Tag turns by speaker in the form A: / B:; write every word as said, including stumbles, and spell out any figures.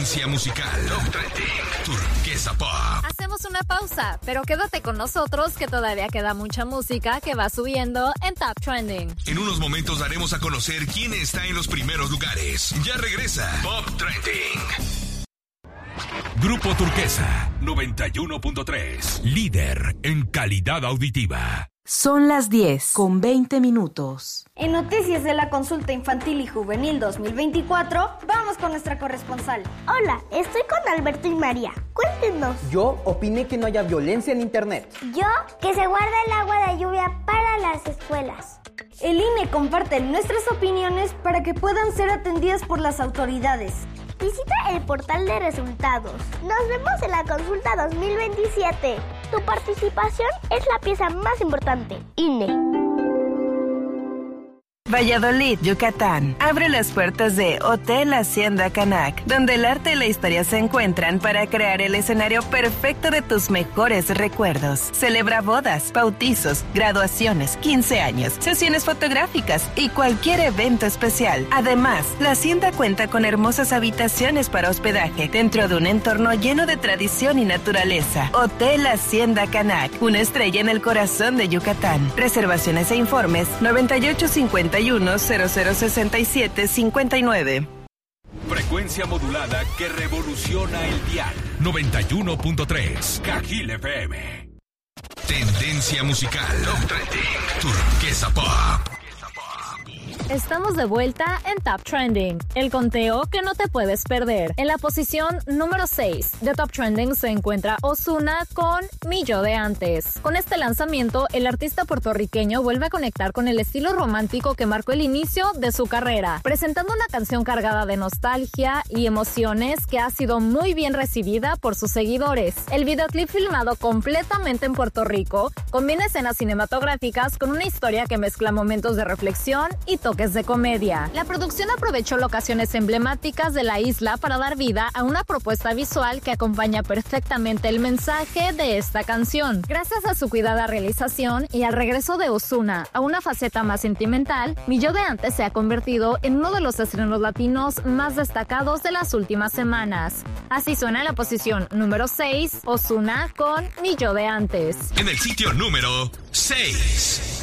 A: Tendencia musical. Top Trending. Turquesa Pop.
B: Hacemos una pausa, pero quédate con nosotros que todavía queda mucha música que va subiendo en Top Trending.
A: En unos momentos daremos a conocer quién está en los primeros lugares. Ya regresa Pop Trending. Grupo Turquesa noventa y uno punto tres. Líder en calidad auditiva.
C: Son las diez con veinte minutos.
D: En noticias de la consulta infantil y juvenil dos mil veinticuatro, vamos con nuestra corresponsal.
E: Hola, estoy con Alberto y María. Cuéntenos.
F: Yo opiné que no haya violencia en internet.
E: Yo, que se guarda el agua de lluvia para las escuelas.
D: El I N E comparte nuestras opiniones para que puedan ser atendidas por las autoridades.
E: Visita el portal de resultados. Nos vemos en la consulta dos mil veintisiete. Tu participación es la pieza más importante. I N E.
G: Valladolid, Yucatán. Abre las puertas de Hotel Hacienda Canac, donde el arte y la historia se encuentran para crear el escenario perfecto de tus mejores recuerdos. Celebra bodas, bautizos, graduaciones, quince años, sesiones fotográficas y cualquier evento especial. Además, la hacienda cuenta con hermosas habitaciones para hospedaje dentro de un entorno lleno de tradición y naturaleza. Hotel Hacienda Canac, una estrella en el corazón de Yucatán. Reservaciones e informes noventa y ocho cincuenta y uno cero cero sesenta y siete cincuenta y nueve.
A: Frecuencia modulada que revoluciona el dial. noventa y uno punto tres. Cajil F M. Tendencia musical. Top Trending. Turquesa Pop.
B: Estamos de vuelta en Top Trending, el conteo que no te puedes perder. En la posición número seis de Top Trending se encuentra Ozuna con Mi Yo de Antes. Con este lanzamiento, el artista puertorriqueño vuelve a conectar con el estilo romántico que marcó el inicio de su carrera, presentando una canción cargada de nostalgia y emociones que ha sido muy bien recibida por sus seguidores. El videoclip, filmado completamente en Puerto Rico, combina escenas cinematográficas con una historia que mezcla momentos de reflexión y toques de comedia. La producción aprovechó locaciones emblemáticas de la isla para dar vida a una propuesta visual que acompaña perfectamente el mensaje de esta canción. Gracias a su cuidada realización y al regreso de Ozuna a una faceta más sentimental, Mi Yo de Antes se ha convertido en uno de los estrenos latinos más destacados de las últimas semanas. Así suena en la posición número seis, Ozuna con Mi Yo de Antes.
A: En el sitio número seis.